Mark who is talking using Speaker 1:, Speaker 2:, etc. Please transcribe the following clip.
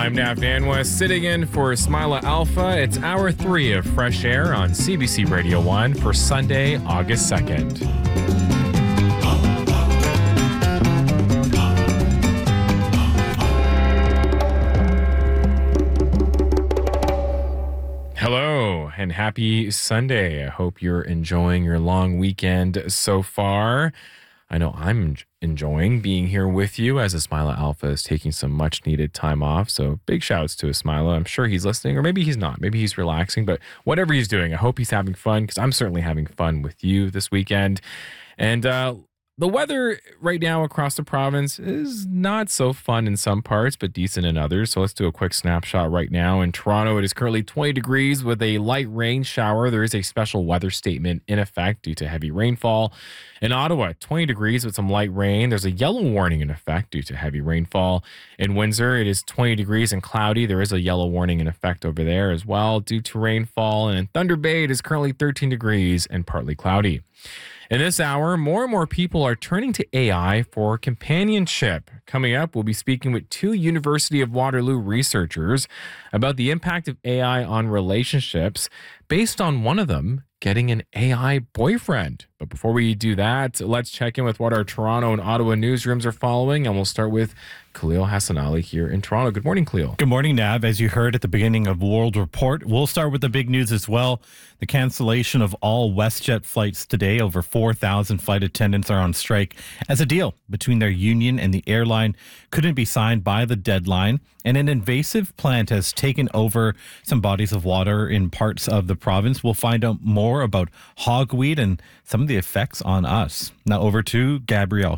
Speaker 1: I'm Nav Danwa, sitting in for Ismaila Alfa. It's hour 3 of Fresh Air on CBC Radio 1 for Sunday, August 2nd. Hello and happy Sunday. I hope you're enjoying your long weekend so far. I know I'm enjoying being here with you as Ismaila Alfa is taking some much needed time off. So big shouts to Ismaila. I'm sure he's listening, or maybe he's not. Maybe he's relaxing, but whatever he's doing, I hope he's having fun because I'm certainly having fun with you this weekend. And the weather right now across the province is not so fun in some parts, but decent in others. So let's do a quick snapshot right now. In Toronto, it is currently 20 degrees with a light rain shower. There is a special weather statement in effect due to heavy rainfall. In Ottawa, 20 degrees with some light rain. There's a yellow warning in effect due to heavy rainfall. In Windsor, it is 20 degrees and cloudy. There is a yellow warning in effect over there as well due to rainfall. And in Thunder Bay, it is currently 13 degrees and partly cloudy. In this hour, more and more people are turning to AI for companionship. Coming up, we'll be speaking with 2 University of Waterloo researchers about the impact of AI on relationships based on one of them getting an AI boyfriend. But before we do that, let's check in with what our Toronto and Ottawa newsrooms are following. And we'll start with Khalil Hassan Ali here in Toronto. Good morning, Khalil.
Speaker 2: Good morning, Nav. As you heard at the beginning of World Report, we'll start with the big news as well. The cancellation of all WestJet flights today. Over 4,000 flight attendants are on strike as a deal between their union and the airline couldn't be signed by the deadline. And an invasive plant has taken over some bodies of water in parts of the province. We'll find out more about hogweed and some of the effects on us. Now over to Gabrielle.